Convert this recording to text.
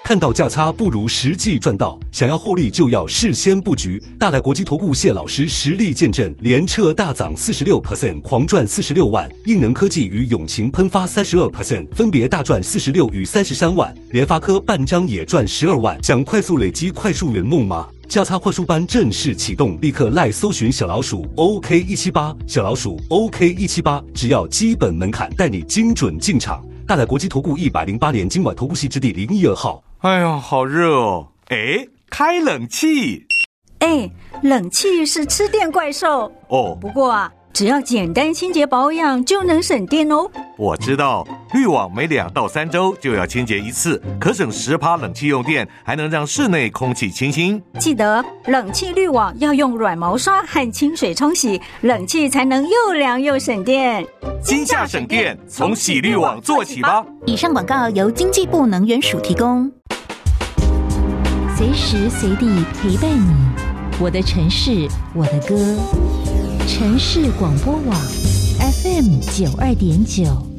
看到价差不如实际赚到，想要获利就要事先布局。大来国际投顾谢老师实力见证，联彻大涨46%，狂赚46万；应能科技与永晴喷发32%，分别大赚46与33万；联发科半张也赚12万。想快速累积快速圆梦吗？价差快速班正式启动，立刻赖搜寻小老鼠 OK178， 小老鼠 OK178， 只要基本门槛，带你精准进场。大来国际投顾108年金管投顾系之第012号。 哎呀，好热哦！哎，开冷气。 哎，冷气是吃电怪兽哦。 不过啊，只要简单清洁保养就能省电哦。 我知道，滤网每2到3周就要清洁一次，可省10%冷气用电，还能让室内空气清新。 记得冷气滤网要用软毛刷和清水冲洗，冷气才能又凉又省电。 今夏省电，从洗滤网做起吧。 以上广告由经济部能源署提供。随时随地陪伴你，我的城市，我的歌。城市广播网 FM92.9